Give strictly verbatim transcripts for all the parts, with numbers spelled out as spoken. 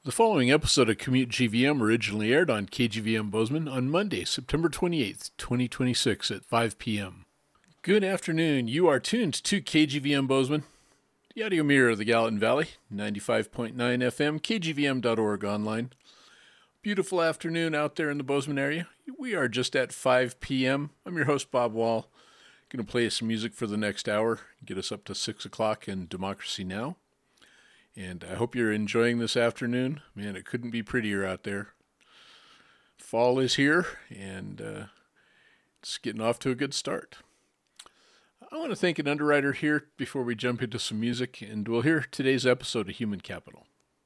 The following episode of Commute G V M originally aired on K G V M Bozeman on Monday, September twenty-eighth, twenty twenty-six at five p.m. Good afternoon. You are tuned to K G V M Bozeman, the audio mirror of the Gallatin Valley, ninety-five point nine F M, K G V M dot org online. Beautiful afternoon out there in the Bozeman area. We are just at five p.m. I'm your host, Bob Wall. Going to play some music for the next hour, get us up to six o'clock in Democracy Now! And I hope you're enjoying this afternoon. Man, it couldn't be prettier out there. Fall is here, and uh, it's getting off to a good start. I want to thank an underwriter here before we jump into some music, and we'll hear today's episode of Human Capital.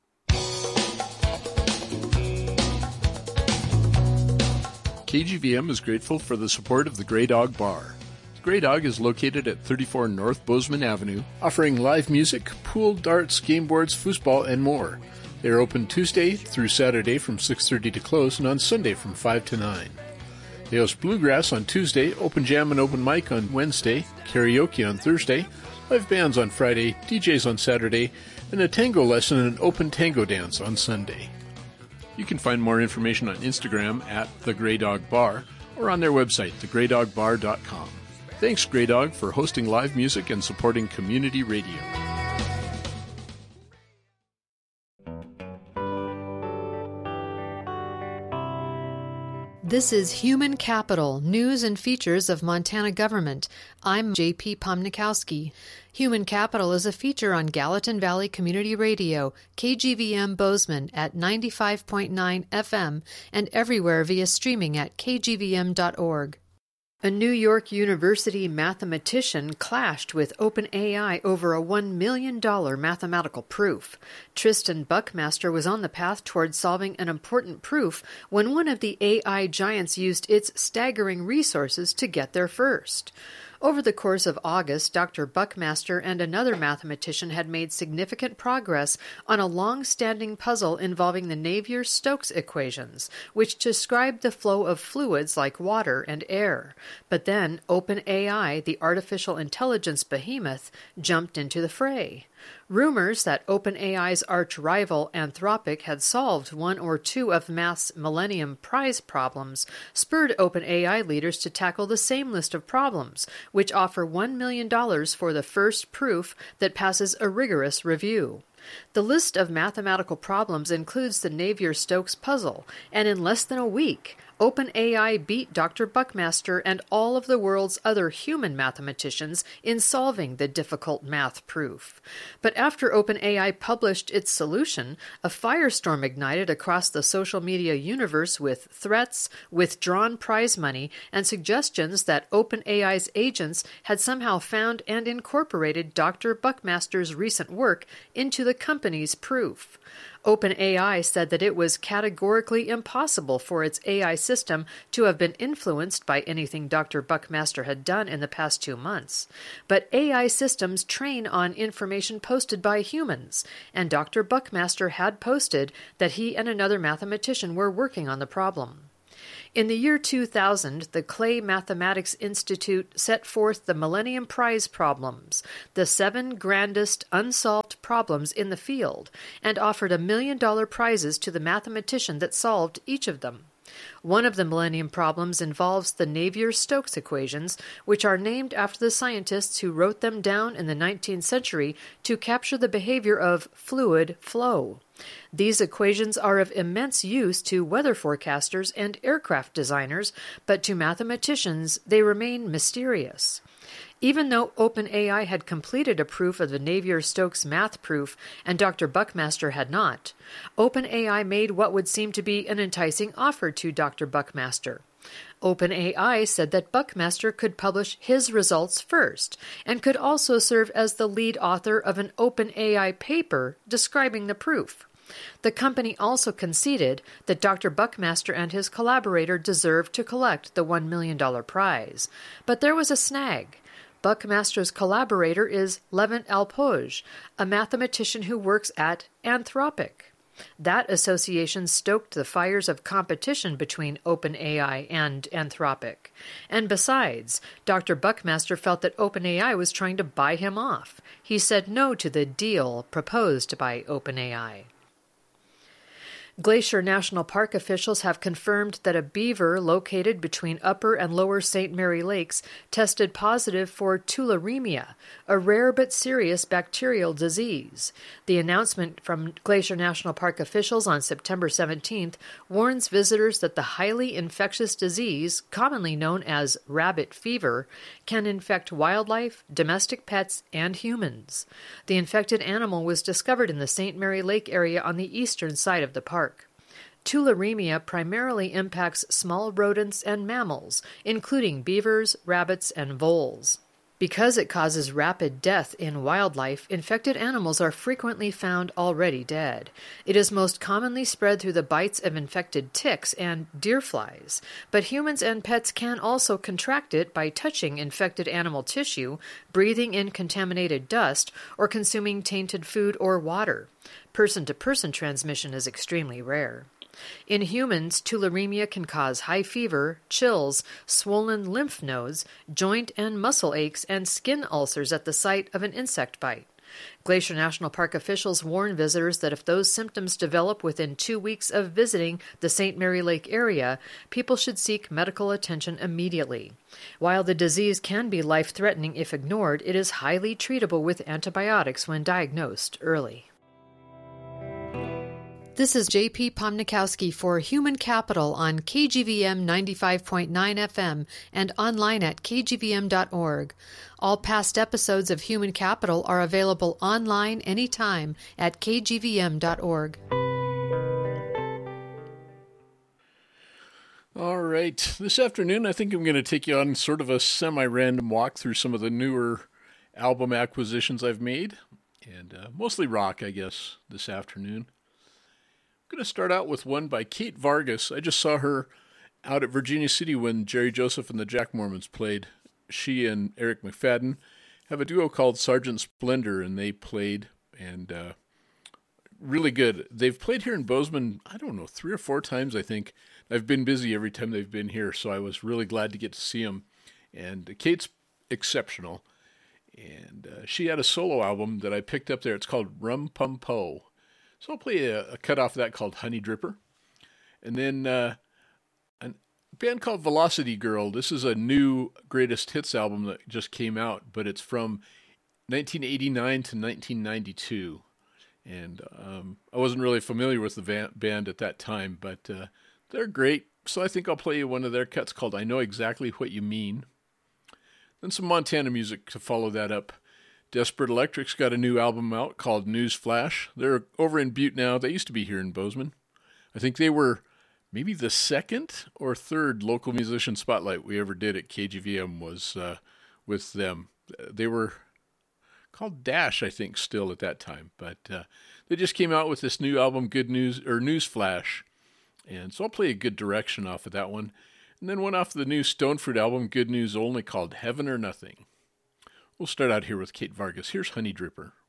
K G V M is grateful for the support of the Grey Dog Bar. Grey Dog is located at thirty-four North Bozeman Avenue, offering live music, pool, darts, game boards, foosball, and more. They are open Tuesday through Saturday from six thirty to close and on Sunday from five to nine. They host bluegrass on Tuesday, open jam and open mic on Wednesday, karaoke on Thursday, live bands on Friday, D Js on Saturday, and a tango lesson and an open tango dance on Sunday. You can find more information on Instagram at The Grey Dog Bar or on their website, the grey dog bar dot com. Thanks, Grey Dog, for hosting live music and supporting community radio. This is Human Capital, News and Features of Montana Government. I'm J P Pomnikowski. Human Capital is a feature on Gallatin Valley Community Radio, K G V M Bozeman at ninety-five point nine F M and everywhere via streaming at k g v m dot org. A New York University mathematician clashed with OpenAI over a one million dollars mathematical proof. Tristan Buckmaster was on the path toward solving an important proof when one of the A I giants used its staggering resources to get there first. Over the course of August, Doctor Buckmaster and another mathematician had made significant progress on a long-standing puzzle involving the Navier-Stokes equations, which describe the flow of fluids like water and air. But then OpenAI, the artificial intelligence behemoth, jumped into the fray. Rumors that OpenAI's arch-rival Anthropic had solved one or two of math's Millennium Prize problems spurred OpenAI leaders to tackle the same list of problems, which offer one million dollars for the first proof that passes a rigorous review. The list of mathematical problems includes the Navier-Stokes puzzle, and in less than a week, OpenAI beat Doctor Buckmaster and all of the world's other human mathematicians in solving the difficult math proof. But after OpenAI published its solution, a firestorm ignited across the social media universe with threats, withdrawn prize money, and suggestions that OpenAI's agents had somehow found and incorporated Doctor Buckmaster's recent work into the company's proof. OpenAI said that it was categorically impossible for its A I system to have been influenced by anything Doctor Buckmaster had done in the past two months. But A I systems train on information posted by humans, and Doctor Buckmaster had posted that he and another mathematician were working on the problem. In the year two thousand, the Clay Mathematics Institute set forth the Millennium Prize problems, the seven grandest unsolved problems in the field, and offered a million-dollar prizes to the mathematician that solved each of them. One of the Millennium Problems involves the Navier-Stokes equations, which are named after the scientists who wrote them down in the nineteenth century to capture the behavior of fluid flow. These equations are of immense use to weather forecasters and aircraft designers, but to mathematicians they remain mysterious. Even though OpenAI had completed a proof of the Navier-Stokes math proof and Doctor Buckmaster had not, OpenAI made what would seem to be an enticing offer to Doctor Buckmaster. OpenAI said that Buckmaster could publish his results first and could also serve as the lead author of an OpenAI paper describing the proof. The company also conceded that Doctor Buckmaster and his collaborator deserved to collect the one million dollars prize. But there was a snag. Buckmaster's collaborator is Levent Alpoj, a mathematician who works at Anthropic. That association stoked the fires of competition between OpenAI and Anthropic. And besides, Doctor Buckmaster felt that OpenAI was trying to buy him off. He said no to the deal proposed by OpenAI. Glacier National Park officials have confirmed that a beaver located between Upper and Lower Saint Mary Lakes tested positive for tularemia, a rare but serious bacterial disease. The announcement from Glacier National Park officials on September seventeenth warns visitors that the highly infectious disease, commonly known as rabbit fever, can infect wildlife, domestic pets, and humans. The infected animal was discovered in the Saint Mary Lake area on the eastern side of the park. Tularemia primarily impacts small rodents and mammals, including beavers, rabbits, and voles. Because it causes rapid death in wildlife, infected animals are frequently found already dead. It is most commonly spread through the bites of infected ticks and deer flies, but humans and pets can also contract it by touching infected animal tissue, breathing in contaminated dust, or consuming tainted food or water. Person-to-person transmission is extremely rare. In humans, tularemia can cause high fever, chills, swollen lymph nodes, joint and muscle aches, and skin ulcers at the site of an insect bite. Glacier National Park officials warn visitors that if those symptoms develop within two weeks of visiting the Saint Mary Lake area, people should seek medical attention immediately. While the disease can be life-threatening if ignored, it is highly treatable with antibiotics when diagnosed early. This is J P Pomnikowski for Human Capital on K G V M ninety-five point nine F M and online at k g v m dot org. All past episodes of Human Capital are available online anytime at k g v m dot org. All right. This afternoon, I think I'm going to take you on sort of a semi-random walk through some of the newer album acquisitions I've made, and uh, mostly rock, I guess, this afternoon. I'm going to start out with one by Kate Vargas. I just saw her out at Virginia City when Jerry Joseph and the Jack Mormons played. She and Eric McFadden have a duo called Sergeant Splendor, and they played, and uh, really good. They've played here in Bozeman, I don't know, three or four times, I think. I've been busy every time they've been here, so I was really glad to get to see them. And Kate's exceptional. And uh, she had a solo album that I picked up there. It's called Rum Pum Po. So I'll play a, a cut off of that called Honey Dripper. And then uh, a band called Velocity Girl. This is a new greatest hits album that just came out, but it's from nineteen eighty-nine to nineteen ninety-two. And um, I wasn't really familiar with the van- band at that time, but uh, they're great. So I think I'll play you one of their cuts called I Know Exactly What You Mean. Then some Montana music to follow that up. Desperate Electric's got a new album out called News Flash. They're over in Butte now. They used to be here in Bozeman. I think they were maybe the second or third local musician spotlight we ever did at K G V M was uh, with them. They were called Dash, I think, still at that time. But uh, they just came out with this new album, Good News, or News Flash. And so I'll play a good direction off of that one. And then one off the new Stonefruit album, Good News Only, called Heaven or Nothing. We'll start out here with Kate Vargas. Here's Honey Dripper.